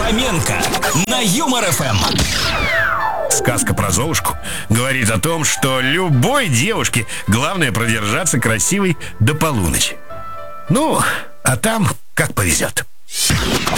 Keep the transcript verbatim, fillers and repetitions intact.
Хоменко на Юмор эф эм. Сказка про Золушку говорит о том, что любой девушке главное продержаться красивой до полуночи. Ну, а там как повезет.